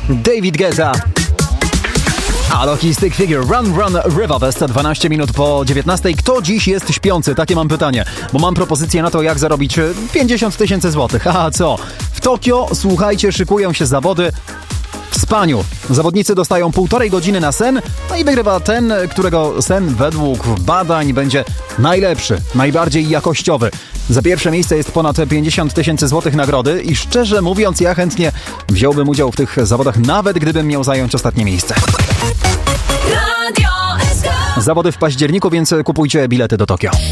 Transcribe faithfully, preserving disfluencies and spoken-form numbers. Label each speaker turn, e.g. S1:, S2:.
S1: David Guetta. Alok i Stick Figure, Run Run River West, dwanaście minut po dziewiętnastej. Kto dziś jest śpiący? Takie mam pytanie, bo mam propozycję na to, jak zarobić pięćdziesiąt tysięcy złotych. A co? W Tokio, słuchajcie, szykują się zawody w spaniu. Zawodnicy dostają półtorej godziny na sen, no i wygrywa ten, którego sen według badań będzie najlepszy, najbardziej jakościowy. Za pierwsze miejsce jest ponad pięćdziesiąt tysięcy złotych nagrody i szczerze mówiąc, ja chętnie wziąłbym udział w tych zawodach, nawet gdybym miał zająć ostatnie miejsce. Zawody w październiku, więc kupujcie bilety do Tokio.